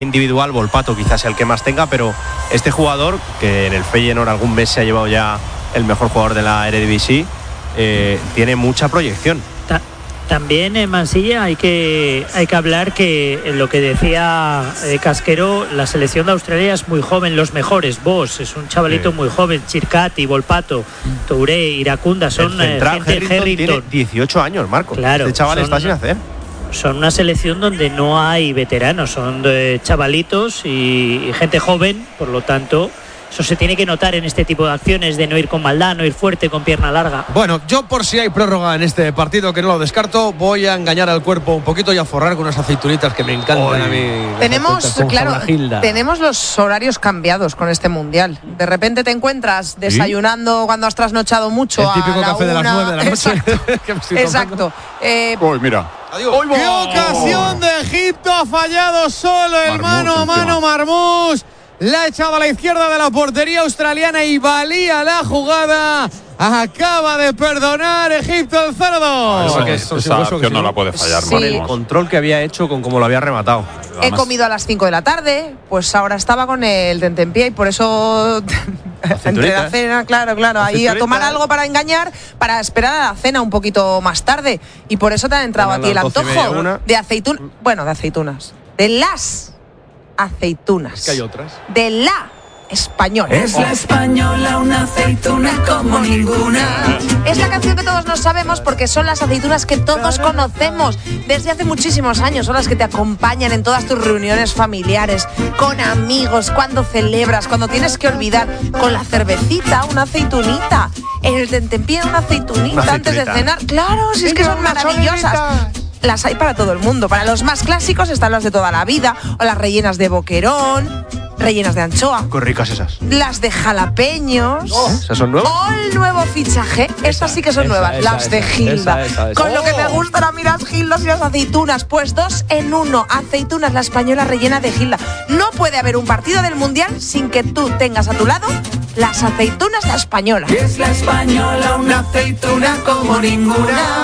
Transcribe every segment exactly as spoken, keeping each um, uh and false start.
individual, Volpato quizás sea el que más tenga, pero este jugador, que en el Feyenoord algún mes se ha llevado ya el mejor jugador de la Eredivisie, eh, tiene mucha proyección. Ta- también en Mansilla hay que, hay que hablar que en lo que decía eh, Casquero, la selección de Australia es muy joven, los mejores, Bosch es un chavalito sí. muy joven, Chircati, Volpato, Touré, Iracunda, son el central, eh, gente Harrington Harrington. Tiene dieciocho años, Marco. Claro, este chaval son, está sin hacer. Son una selección donde no hay veteranos, son de chavalitos y, y gente joven, por lo tanto, eso se tiene que notar en este tipo de acciones, de no ir con maldad, no ir fuerte, con pierna larga. Bueno, yo por si hay prórroga en este partido, que no lo descarto, voy a engañar al cuerpo un poquito y a forrar con unas aceitunitas que me encantan Oy. a mí. Tenemos, claro, tenemos los horarios cambiados con este mundial. De repente te encuentras desayunando ¿Sí? cuando has trasnochado mucho. El típico a la café una. de las nueve de la noche. Exacto. Exacto. Eh, Uy, mira. Adiós. ¡Qué ocasión de Egipto! Ha fallado solo el Marmús, mano a mano Marmús. La ha echado a la izquierda de la portería australiana y valía la jugada. Acaba de perdonar Egipto el cero dos. Ah, esa esa acción no la puede fallar, sí. El control que había hecho con cómo lo había rematado. He Además, comido a las cinco de la tarde, pues ahora estaba con el tentempié y por eso entre la cena, claro, claro, ahí a tomar algo para engañar, para esperar a la cena un poquito más tarde. Y por eso te ha entrado a ti el antojo de aceitunas. Bueno, de aceitunas. De las aceitunas. Es que hay otras. De la española. Es la española, una aceituna como ninguna. Es la canción que todos nos sabemos porque son las aceitunas que todos conocemos desde hace muchísimos años. Son las que te acompañan en todas tus reuniones familiares, con amigos, cuando celebras, cuando tienes que olvidar, con la cervecita, una aceitunita, en el tentempié una aceitunita, una antes de cenar. Claro, si es que son maravillosas. Las hay para todo el mundo. Para los más clásicos están las de toda la vida, o las rellenas de boquerón, rellenas de anchoa. Qué ricas esas. Las de jalapeños. Oh, ¿esas son nuevas? O el nuevo fichaje. Esa, esas sí que son esa, nuevas. Esa, las esa, de Gilda. Esa, esa, esa. Con oh. lo que me gustan a mí las Gildas y las aceitunas. Pues dos en uno. Aceitunas, la española rellena de Gilda. No puede haber un partido del Mundial sin que tú tengas a tu lado las aceitunas, la española. Es la española, una aceituna como ninguna.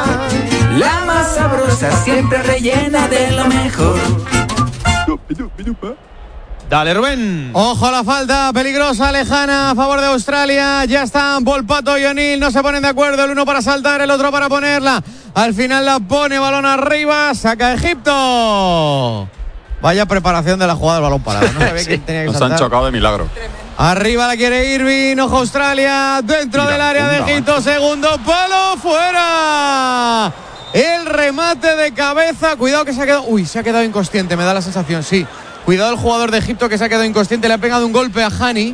La más sabrosa, siempre rellena de lo mejor. Dale, Rubén. Ojo a la falta peligrosa, lejana, a favor de Australia. Ya están Volpato y O'Neill, no se ponen de acuerdo. El uno para saltar, el otro para ponerla. Al final la pone, balón arriba, saca Egipto. Vaya preparación de la jugada del balón parado. No sabía sí. quién tenía que Nos saltar. han chocado de milagro. Arriba la quiere Irving, ojo Australia, dentro Mira, del área de Egipto, man. segundo palo, fuera. El remate de cabeza, cuidado que se ha quedado, uy, se ha quedado inconsciente, me da la sensación, sí. Cuidado el jugador de Egipto que se ha quedado inconsciente, le ha pegado un golpe a Hani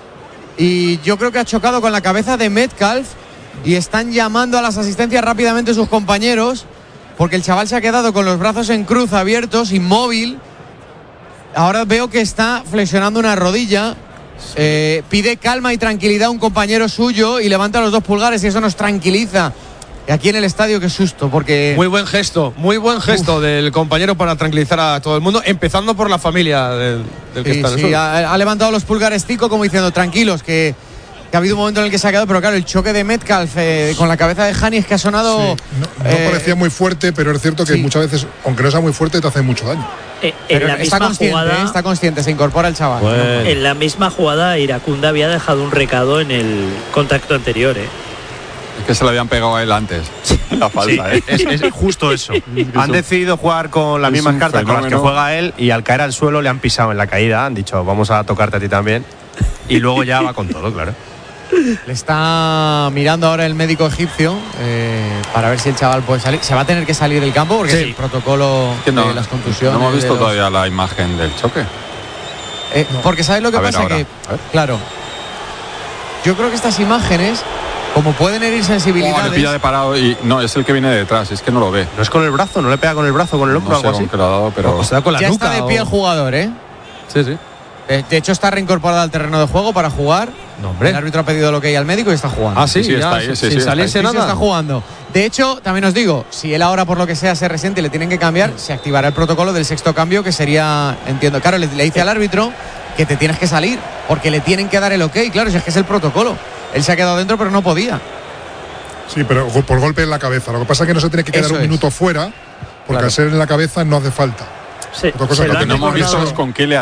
y yo creo que ha chocado con la cabeza de Metcalf y están llamando a las asistencias rápidamente sus compañeros porque el chaval se ha quedado con los brazos en cruz abiertos, inmóvil. Ahora veo que está flexionando una rodilla. Eh, pide calma y tranquilidad a un compañero suyo y levanta los dos pulgares y eso nos tranquiliza. Aquí en el estadio, qué susto, porque... Muy buen gesto, muy buen gesto Uf. del compañero para tranquilizar a todo el mundo, empezando por la familia del, del que sí, está en el sí, sur. ha, ha levantado los pulgares Tico como diciendo, tranquilos, que, que ha habido un momento en el que se ha quedado, pero claro, el choque de Metcalf eh, con la cabeza de Hani es que ha sonado... Sí, no no eh, parecía muy fuerte, pero es cierto que sí. muchas veces, aunque no sea muy fuerte, te hace mucho daño. Eh, pero en la está misma consciente, jugada, eh, está consciente, se incorpora el chaval. Bueno. En la misma jugada, Iracunda había dejado un recado en el contacto anterior, ¿eh? Es que se lo habían pegado a él antes. La falta, sí, ¿eh? es, es justo eso. Han decidido jugar con las mismas cartas fenómeno. con las que juega él y al caer al suelo le han pisado en la caída. Han dicho, vamos a tocarte a ti también. Y luego ya va con todo, claro. Le está mirando ahora el médico egipcio eh, para ver si el chaval puede salir. Se va a tener que salir del campo porque sí. es el protocolo no, de las contusiones. No hemos visto los... todavía la imagen del choque. Eh, no. Porque ¿sabes lo que a pasa? Ver, que, claro, yo creo que estas imágenes, como pueden herir sensibilidades. Oh, le pilla de parado y no, es el que viene detrás, es que no lo ve. No es con el brazo, no le pega con el brazo, con el hombro, no sé algo así. Que lo ha dado, pero... O sea, con la ya nuca, está de pie o... el jugador, ¿eh? Sí, sí. De hecho está reincorporado al terreno de juego para jugar. No, hombre. El árbitro ha pedido lo que hay al médico y está jugando. Ah, sí, sí, sí está ahí, sí, sin sí, salirse está, nada. Sí, está jugando. De hecho, también os digo, si él ahora por lo que sea se resiente y le tienen que cambiar, se activará el protocolo del sexto cambio, que sería, entiendo, claro, le, le dice al árbitro que te tienes que salir, porque le tienen que dar el ok, claro, si es que es el protocolo. Él se ha quedado dentro, pero no podía. Sí, pero por golpe en la cabeza. Lo que pasa es que no se tiene que quedar Eso un es. minuto fuera, porque claro. al ser en la cabeza no hace falta. Sí, lo que no hemos visto es con qué le ha